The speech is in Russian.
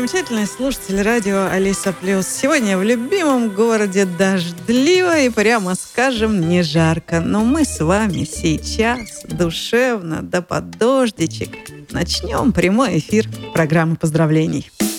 замечательные слушатели радио Алиса Плюс. Сегодня в любимом городе дождливо и, прямо скажем, не жарко. Но мы с вами сейчас душевно, да под дождичек, начнем прямой эфир программы поздравлений.